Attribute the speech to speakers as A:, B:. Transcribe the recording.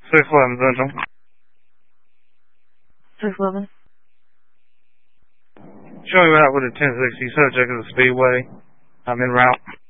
A: 611, Central.
B: 611.
A: Showing you out with a 1060 subject of the Speedway. I'm en route.